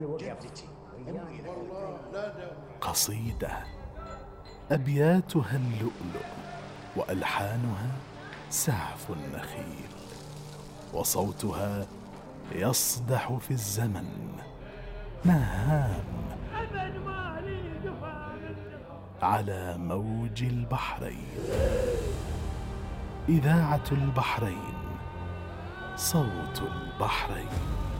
قصيدة أبياتها اللؤلؤ وألحانها سعف النخيل، وصوتها يصدح في الزمن نهام على موج البحرين. إذاعة البحرين، صوت البحرين.